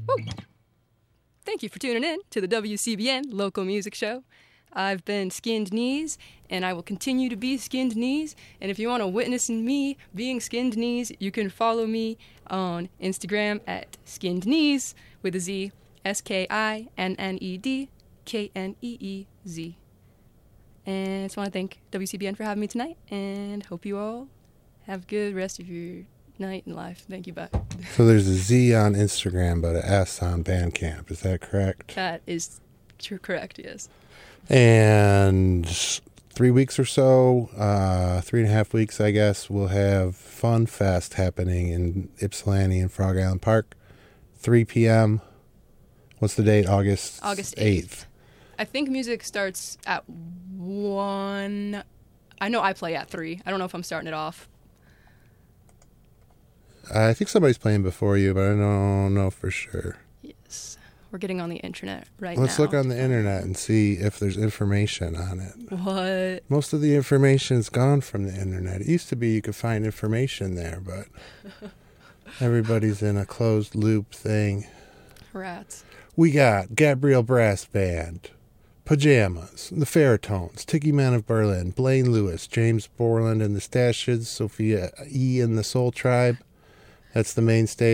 Woo. Thank you for tuning in to the WCBN Local Music Show. I've been Skinned Knees, and I will continue to be Skinned Knees. And if you want to witness me being Skinned Knees, you can follow me on Instagram at Skinned Knees with a Z, SKINNEDKNEEZ. And I just want to thank WCBN for having me tonight, and hope you all have a good rest of your night and life. Thank you. Bye. So there's a Z on Instagram, but an S on Bandcamp. Is that correct? That is correct, yes. And 3 weeks or so, 3.5 weeks, I guess, we'll have Fun Fest happening in Ypsilanti and Frog Island Park, 3 p.m. What's the date? August 8th. I think music starts at 1. I know I play at 3. I don't know if I'm starting it off. I think somebody's playing before you, but I don't know for sure. Yes. We're getting on the internet right now. Let's look on the internet and see if there's information on it. What? Most of the information's gone from the internet. It used to be you could find information there, but everybody's in a closed loop thing. Rats. We got Gabriel Brass Band, Pajamas, The Ferritones, Tiki Man of Berlin, Blaine Lewis, James Borland and the Stashes, Sophia E. and the Soul Tribe. That's the main stage.